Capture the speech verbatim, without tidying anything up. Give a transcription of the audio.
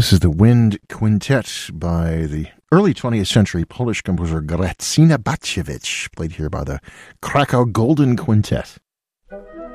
This is the Wind Quintet by the early twentieth century Polish composer Grażyna Batkiewicz, played here by the Krakow Golden Quintet.